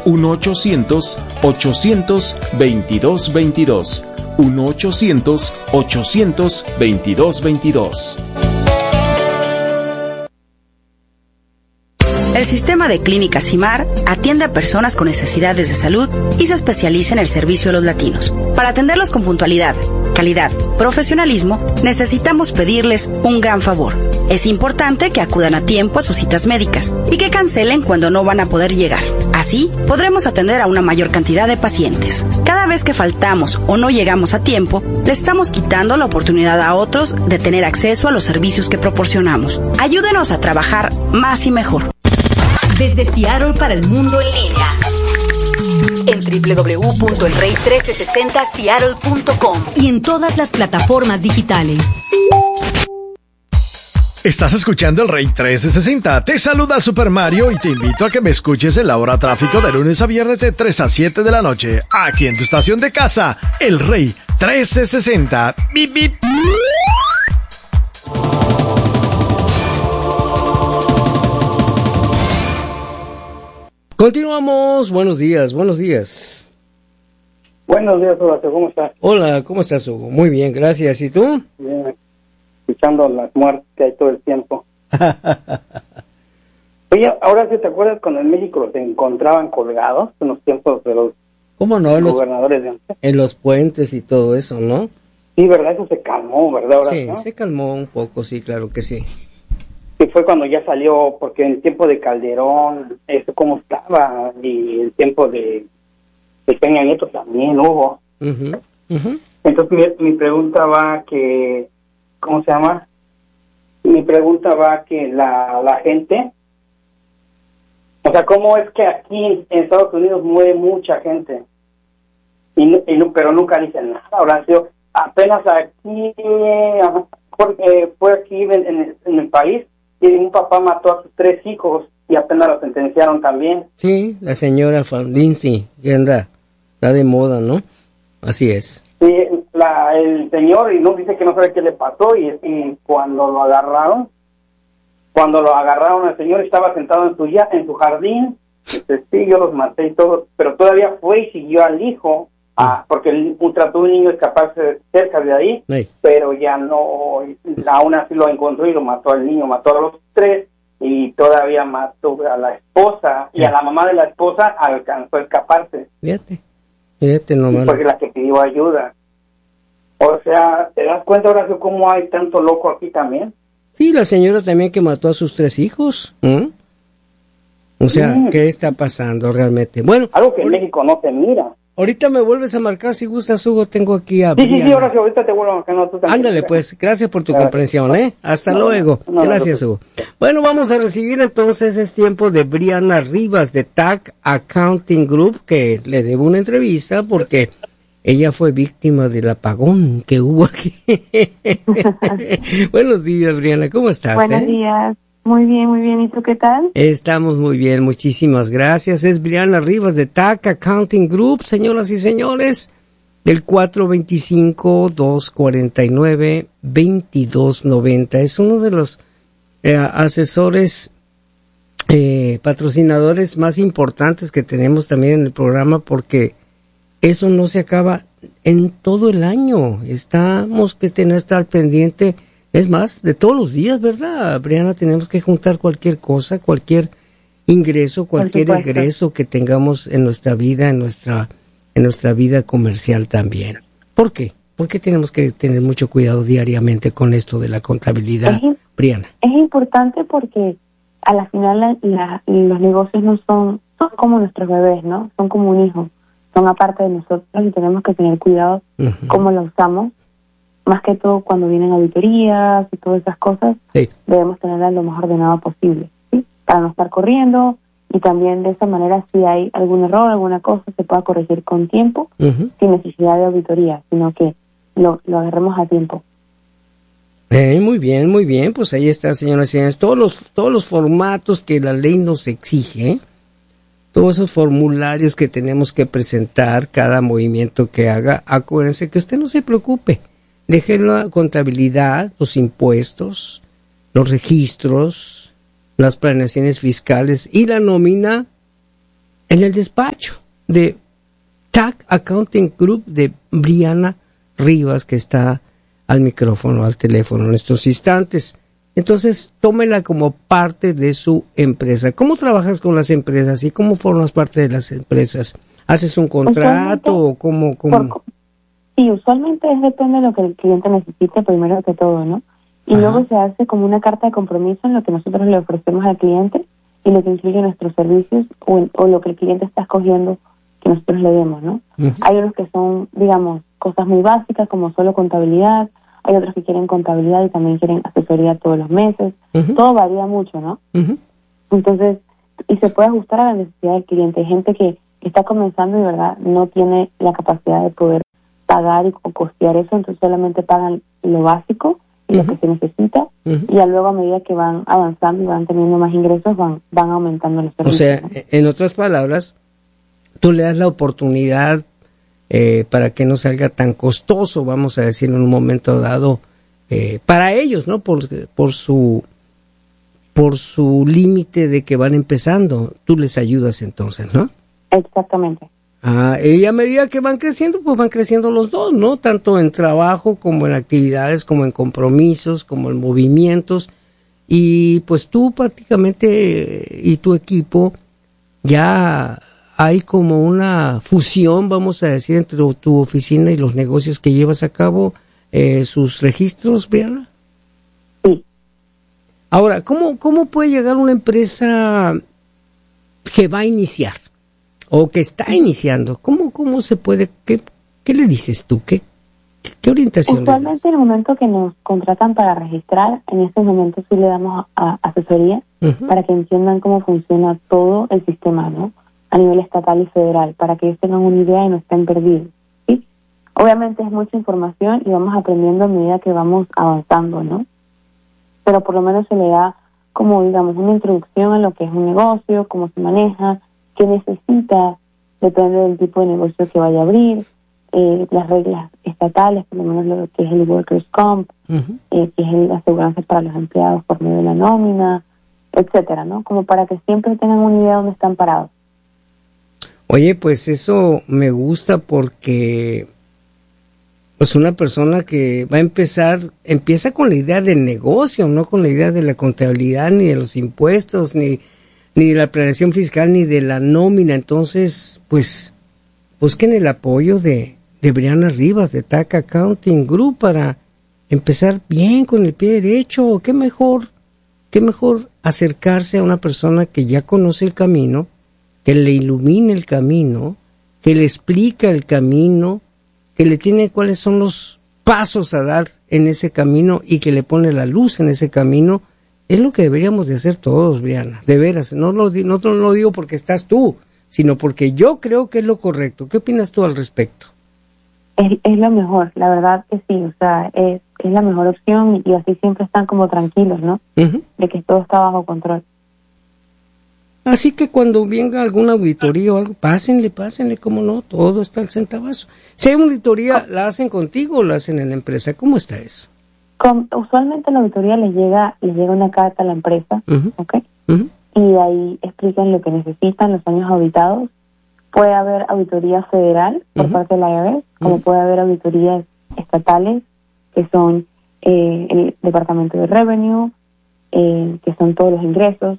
1-800-800-2222. 1-800-800-2222. El sistema de Clínicas CIMAR atiende a personas con necesidades de salud y se especializa en el servicio a los latinos. Para atenderlos con puntualidad, calidad, profesionalismo, necesitamos pedirles un gran favor. Es importante que acudan a tiempo a sus citas médicas y que cancelen cuando no van a poder llegar. Así, podremos atender a una mayor cantidad de pacientes. Cada vez que faltamos o no llegamos a tiempo, le estamos quitando la oportunidad a otros de tener acceso a los servicios que proporcionamos. Ayúdenos a trabajar más y mejor. Desde Seattle para el mundo en línea. En www.elrey1360seattle.com y en todas las plataformas digitales. Estás escuchando El Rey 1360. Te saluda Super Mario y te invito a que me escuches en la hora tráfico de lunes a viernes de 3 a 7 de la noche. Aquí en tu estación de casa, El Rey 1360. Bip, bip. Continuamos. Buenos días, buenos días. Buenos días, Horacio, ¿cómo estás? Hola, ¿cómo estás, Hugo? Muy bien, gracias. ¿Y tú? Bien, escuchando las muertes que hay todo el tiempo. Oye, ahora sí, ¿te acuerdas cuando en México se encontraban colgados en los tiempos de los ¿Cómo no? gobernadores de antes? En los puentes y todo eso, ¿no? Sí, ¿verdad? Eso se calmó, ¿verdad? Ahora, sí, ¿no? Se calmó un poco, sí, claro que sí. Que fue cuando ya salió, porque en el tiempo de Calderón, eso cómo estaba, y el tiempo de Peña Nieto también hubo. Entonces mi pregunta va que, ¿cómo se llama? Mi pregunta va que la gente, o sea, ¿cómo es que aquí en Estados Unidos muere mucha gente? Pero nunca dicen nada, Horacio. Apenas aquí, porque fue aquí en el país, y un papá mató a sus 3 hijos y apenas lo sentenciaron también. Sí, la señora Lindsay, que está de moda, ¿no? Así es. Sí, el señor, y no dice que no sabe qué le pasó, y cuando lo agarraron al señor estaba sentado en su jardín, dice, sí, yo los maté y todo, pero todavía fue y siguió al hijo, porque trató de un niño escaparse cerca de ahí, pero ya no, aún así lo encontró y lo mató al niño, mató a los 3, y todavía mató a la esposa, y a la mamá de la esposa alcanzó a escaparse. Fíjate nomás. Porque la que pidió ayuda. O sea, ¿te das cuenta, Horacio, cómo hay tanto loco aquí también? Sí, la señora también que mató a sus 3 hijos. O sea, ¿qué está pasando realmente? Bueno, algo que en México no se mira. Ahorita me vuelves a marcar si gustas, Hugo. Tengo aquí a Briana. Sí, Horacio, ahorita te vuelvo a marcar. No, tú también. Ándale, pues, gracias por tu comprensión, ¿eh? Hasta luego. Gracias, Hugo. Bueno, vamos a recibir entonces, es tiempo de Briana Rivas de TAC Accounting Group, que le debo una entrevista porque ella fue víctima del apagón que hubo aquí. Buenos días, Briana, ¿cómo estás? Buenos días. Muy bien. ¿Y tú qué tal? Estamos muy bien, muchísimas gracias. Es Briana Rivas de TAC Accounting Group, señoras y señores, del 425-249-2290. Es uno de los asesores, patrocinadores más importantes que tenemos también en el programa, porque eso no se acaba en todo el año. Estamos que estar pendiente. Es más, de todos los días, ¿verdad, Briana? Tenemos que juntar cualquier cosa, cualquier ingreso, cualquier egreso que tengamos en nuestra vida, en nuestra vida comercial también. ¿Por qué? ¿Por qué tenemos que tener mucho cuidado diariamente con esto de la contabilidad, Briana? Es importante porque a la final los negocios no son como nuestros bebés, ¿no? Son como un hijo, son aparte de nosotros y tenemos que tener cuidado cómo lo usamos. Más que todo cuando vienen auditorías y todas esas cosas, debemos tenerla lo más ordenado posible, ¿sí? Para no estar corriendo, y también de esa manera, si hay algún error, alguna cosa, se pueda corregir con tiempo, sin necesidad de auditoría, sino que lo agarremos a tiempo. Muy bien, pues ahí está, señoras y señores, todos los formatos que la ley nos exige, todos esos formularios que tenemos que presentar, cada movimiento que haga, acuérdense que usted no se preocupe. Dejen la contabilidad, los impuestos, los registros, las planeaciones fiscales y la nómina en el despacho de TAC Accounting Group de Briana Rivas, que está al micrófono, al teléfono en estos instantes. Entonces, tómela como parte de su empresa. ¿Cómo trabajas con las empresas y cómo formas parte de las empresas? ¿Haces un contrato o cómo? Sí, usualmente depende de lo que el cliente necesite primero que todo, ¿no? Y luego se hace como una carta de compromiso en lo que nosotros le ofrecemos al cliente y lo que incluye nuestros servicios o lo que el cliente está escogiendo que nosotros le demos, ¿no? Hay unos que son, digamos, cosas muy básicas como solo contabilidad, hay otros que quieren contabilidad y también quieren asesoría todos los meses, todo varía mucho, ¿no? Entonces, y se puede ajustar a la necesidad del cliente. Hay gente que está comenzando y, ¿verdad?, no tiene la capacidad de poder pagar o costear eso, entonces solamente pagan lo básico y lo que se necesita, y ya luego a medida que van avanzando y van teniendo más ingresos, van aumentando los servicios. O sea, en otras palabras, tú le das la oportunidad para que no salga tan costoso, vamos a decir, en un momento dado, para ellos, ¿no? Por su límite de que van empezando, tú les ayudas entonces, ¿no? Exactamente. Y a medida que van creciendo, pues van creciendo los dos, ¿no? Tanto en trabajo, como en actividades, como en compromisos, como en movimientos. Y pues tú prácticamente y tu equipo ya hay como una fusión, vamos a decir, entre tu oficina y los negocios que llevas a cabo, sus registros, Briana. Sí. Ahora, ¿cómo puede llegar una empresa que va a iniciar o que está iniciando? ¿Cómo se puede? ¿Qué le dices tú? ¿Qué orientación le das? Usualmente en el momento que nos contratan para registrar, en estos momentos sí le damos asesoría para que entiendan cómo funciona todo el sistema, ¿no? A nivel estatal y federal, para que ellos tengan una idea y no estén perdidos, ¿sí? Obviamente es mucha información y vamos aprendiendo a medida que vamos avanzando, ¿no? Pero por lo menos se le da como, digamos, una introducción a lo que es un negocio, cómo se maneja, qué necesita, depende del tipo de negocio que vaya a abrir, las reglas estatales, por lo menos lo que es el Workers' Comp, que es la aseguranza para los empleados por medio de la nómina, etcétera, ¿no? Como para que siempre tengan una idea de dónde están parados. Oye, pues eso me gusta porque pues una persona que va a empieza con la idea del negocio, no con la idea de la contabilidad, ni de los impuestos, ni de la planeación fiscal, ni de la nómina. Entonces, pues, busquen el apoyo de Briana Rivas, de TAC Accounting Group, para empezar bien con el pie derecho. Qué mejor acercarse a una persona que ya conoce el camino, que le ilumine el camino, que le explica el camino, que le tiene cuáles son los pasos a dar en ese camino y que le pone la luz en ese camino. Es lo que deberíamos de hacer todos, Briana, de veras. No lo digo porque estás tú, sino porque yo creo que es lo correcto. ¿Qué opinas tú al respecto? Es lo mejor, la verdad que sí, o sea, es la mejor opción y así siempre están como tranquilos, ¿no? De que todo está bajo control. Así que cuando venga alguna auditoría o algo, pásenle, cómo no, todo está al centavazo. Si hay una auditoría, ¿la hacen contigo o la hacen en la empresa? ¿Cómo está eso? Usualmente la auditoría les llega una carta a la empresa, ¿ok? Y de ahí explican lo que necesitan, los años auditados. Puede haber auditoría federal por parte de la IRS, como puede haber auditorías estatales, que son el Departamento de Revenue, que son todos los ingresos.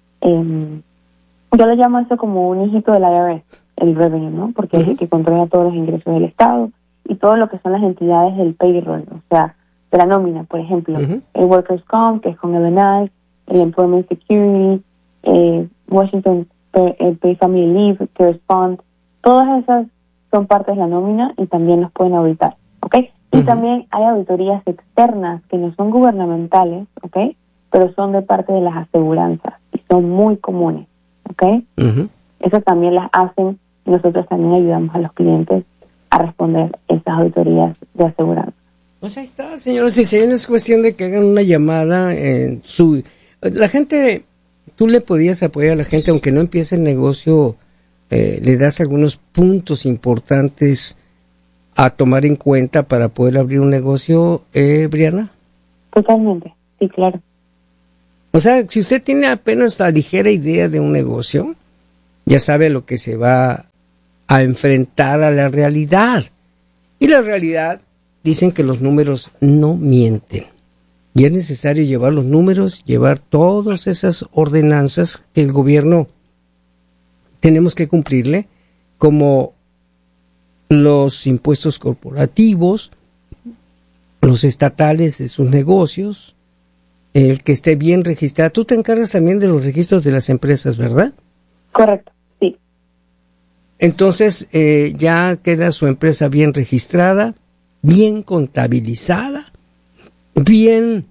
Yo le llamo eso como un hijito de la IRS, el Revenue, ¿no? Porque es el que controla todos los ingresos del Estado y todo lo que son las entidades del payroll, o sea, de la nómina, por ejemplo, el Workers' Comp, que es con el Employment Security, Washington Pay Family Leave, CARES Fund, todas esas son partes de la nómina y también los pueden auditar, ¿ok? Y también hay auditorías externas que no son gubernamentales, ¿ok? Pero son de parte de las aseguranzas y son muy comunes, ¿ok? Eso también las hacen y nosotros también ayudamos a los clientes a responder esas auditorías de aseguranza. Pues ahí está, señoras y señores, es cuestión de que hagan una llamada en su... La gente, tú le podías apoyar a la gente, aunque no empiece el negocio, le das algunos puntos importantes a tomar en cuenta para poder abrir un negocio, Briana. Totalmente, sí, claro. O sea, si usted tiene apenas la ligera idea de un negocio, ya sabe lo que se va a enfrentar a la realidad. Y la realidad, dicen que los números no mienten. Y es necesario llevar los números, llevar todas esas ordenanzas que el gobierno tenemos que cumplirle, como los impuestos corporativos, los estatales de sus negocios, el que esté bien registrado. Tú te encargas también de los registros de las empresas, ¿verdad? Correcto, sí. Entonces, ya queda su empresa bien registrada, bien contabilizada, bien,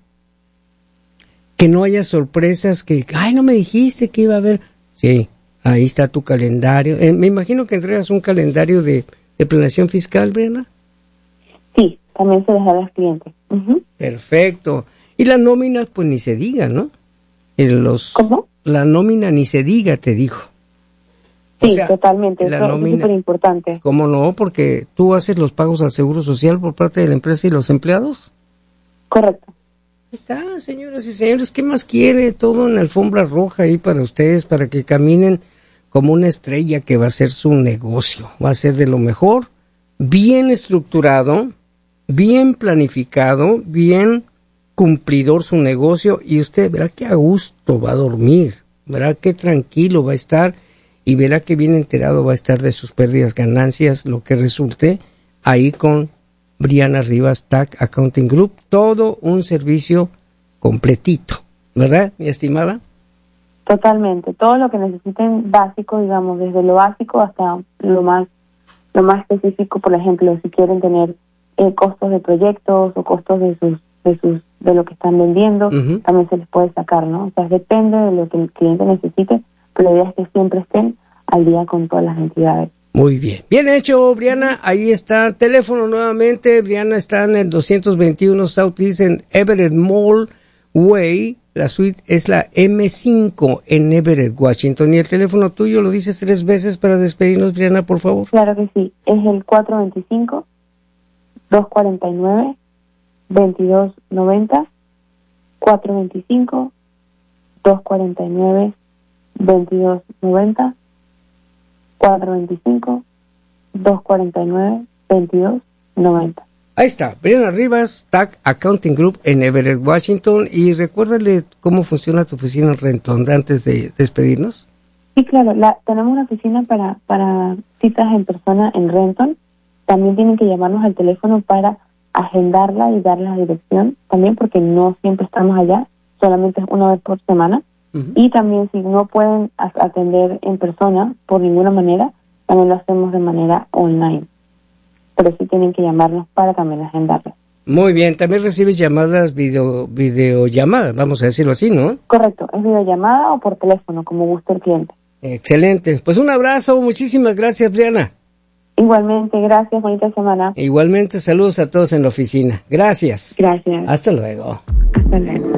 que no haya sorpresas, que, ay, no me dijiste que iba a haber. Sí, ahí está tu calendario. Me imagino que entregas un calendario de planeación fiscal, Briana. Sí, también se les da a los clientes. Uh-huh. Perfecto. Y la nómina, pues ni se diga, ¿no? ¿Cómo? La nómina ni se diga, te dijo. Sí, o sea, totalmente. Eso es súper importante. ¿Cómo no? Porque tú haces los pagos al Seguro Social por parte de la empresa y los empleados. Correcto. Ahí está, señoras y señores. ¿Qué más quiere? Todo en alfombra roja ahí para ustedes, para que caminen como una estrella que va a ser su negocio. Va a ser de lo mejor, bien estructurado, bien planificado, bien cumplidor su negocio, y usted verá que a gusto va a dormir, verá que tranquilo va a estar, y verá que bien enterado va a estar de sus pérdidas, ganancias, lo que resulte ahí con Briana Rivas Tax Accounting Group. Todo un servicio completito, ¿verdad, mi estimada? Totalmente, todo lo que necesiten básico, digamos, desde lo básico hasta lo más específico. Por ejemplo, si quieren tener costos de proyectos o costos de lo que están vendiendo, uh-huh, también se les puede sacar, ¿no? O sea, depende de lo que el cliente necesite, pero la idea es que siempre estén al día con todas las entidades. Muy bien. Bien hecho, Briana. Ahí está. Teléfono nuevamente. Briana está en el 221 Southeast en Everett Mall Way. La suite es la M5 en Everett, Washington. Y el teléfono tuyo lo dices 3 veces para despedirnos, Briana, por favor. Claro que sí. Es el 425-249-2290. 425-249-2290. 425-249-2290. Ahí está, Briana Rivas, Tax Accounting Group en Everett, Washington. Y recuérdale cómo funciona tu oficina en Renton antes de despedirnos. Sí, claro, tenemos una oficina para citas en persona en Renton. También tienen que llamarnos al teléfono para agendarla y darle la dirección, también porque no siempre estamos allá, solamente es una vez por semana. Uh-huh. Y también si no pueden atender en persona por ninguna manera, también lo hacemos de manera online. Pero sí tienen que llamarnos para también agendarla. Muy bien, también recibes llamadas, videollamadas, vamos a decirlo así, ¿no? Correcto, es videollamada o por teléfono, como guste el cliente. Excelente, pues un abrazo, muchísimas gracias, Briana. Igualmente, gracias, bonita semana. Igualmente, saludos a todos en la oficina. Gracias. Gracias. Hasta luego. Hasta luego.